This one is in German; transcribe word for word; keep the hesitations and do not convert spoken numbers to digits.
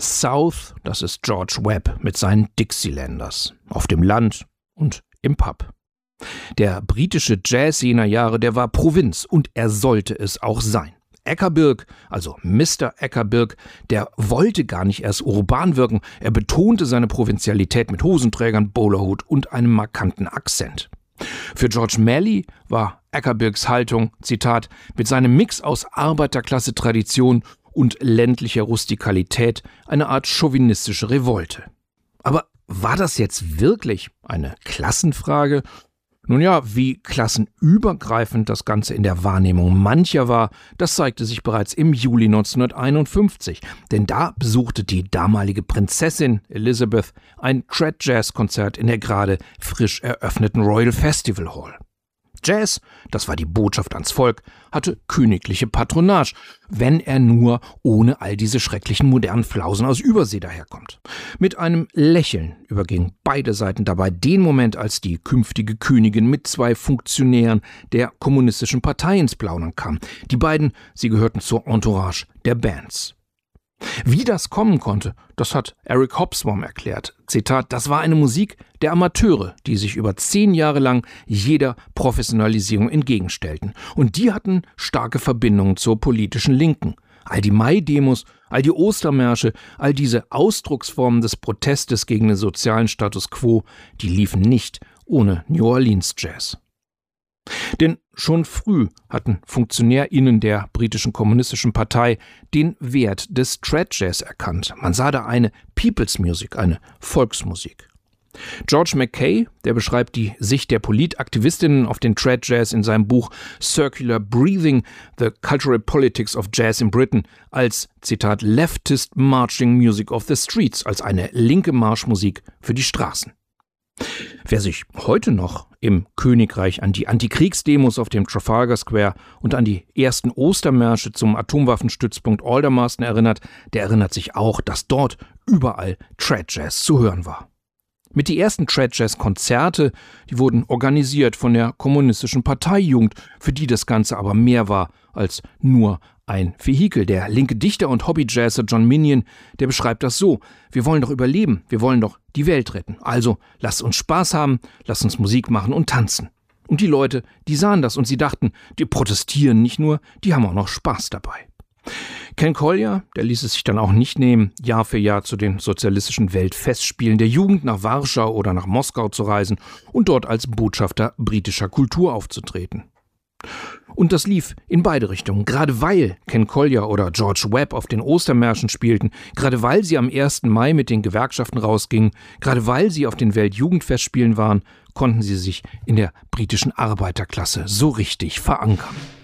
South, das ist George Webb mit seinen Dixielanders, auf dem Land und im Pub. Der britische Jazz jener Jahre, der war Provinz und er sollte es auch sein. Eckerbirk, also Mister Eckerbirk, der wollte gar nicht erst urban wirken, er betonte seine Provinzialität mit Hosenträgern, Bowlerhut und einem markanten Akzent. Für George Malley war Eckerbirks Haltung, Zitat, mit seinem Mix aus Arbeiterklasse-Tradition und ländlicher Rustikalität eine Art chauvinistische Revolte. Aber war das jetzt wirklich eine Klassenfrage? Nun ja, wie klassenübergreifend das Ganze in der Wahrnehmung mancher war, das zeigte sich bereits im Juli neunzehnhunderteinundfünfzig, denn da besuchte die damalige Prinzessin Elizabeth ein Trad-Jazz-Konzert in der gerade frisch eröffneten Royal Festival Hall. Jazz, das war die Botschaft ans Volk, hatte königliche Patronage, wenn er nur ohne all diese schrecklichen modernen Flausen aus Übersee daherkommt. Mit einem Lächeln übergingen beide Seiten dabei den Moment, als die künftige Königin mit zwei Funktionären der kommunistischen Partei ins Plaudern kam. Die beiden, sie gehörten zur Entourage der Bands. Wie das kommen konnte, das hat Eric Hobsbawm erklärt. Zitat, das war eine Musik der Amateure, die sich über zehn Jahre lang jeder Professionalisierung entgegenstellten. Und die hatten starke Verbindungen zur politischen Linken. All die Mai-Demos, all die Ostermärsche, all diese Ausdrucksformen des Protestes gegen den sozialen Status quo, die liefen nicht ohne New Orleans Jazz. Denn schon früh hatten FunktionärInnen der britischen kommunistischen Partei den Wert des Trad-Jazz erkannt. Man sah da eine People's Music, eine Volksmusik. George Mackay, der beschreibt die Sicht der Politaktivistinnen auf den Trad-Jazz in seinem Buch Circular Breathing, The Cultural Politics of Jazz in Britain als, Zitat, Leftist Marching Music of the Streets, als eine linke Marschmusik für die Straßen. Wer sich heute noch im Königreich an die Antikriegsdemos auf dem Trafalgar Square und an die ersten Ostermärsche zum Atomwaffenstützpunkt Aldermaston erinnert, der erinnert sich auch, dass dort überall Trad-Jazz zu hören war. Mit die ersten Trad-Jazz-Konzerte, die wurden organisiert von der kommunistischen Parteijugend, für die das Ganze aber mehr war als nur ein Vehikel. Der linke Dichter und Hobbyjazzer John Minion, der beschreibt das so: Wir wollen doch überleben, wir wollen doch die Welt retten. Also lasst uns Spaß haben, lasst uns Musik machen und tanzen. Und die Leute, die sahen das und sie dachten, die protestieren nicht nur, die haben auch noch Spaß dabei. Ken Collier, der ließ es sich dann auch nicht nehmen, Jahr für Jahr zu den sozialistischen Weltfestspielen der Jugend nach Warschau oder nach Moskau zu reisen und dort als Botschafter britischer Kultur aufzutreten. Und das lief in beide Richtungen, gerade weil Ken Collier oder George Webb auf den Ostermärschen spielten, gerade weil sie am ersten Mai mit den Gewerkschaften rausgingen, gerade weil sie auf den Weltjugendfestspielen waren, konnten sie sich in der britischen Arbeiterklasse so richtig verankern.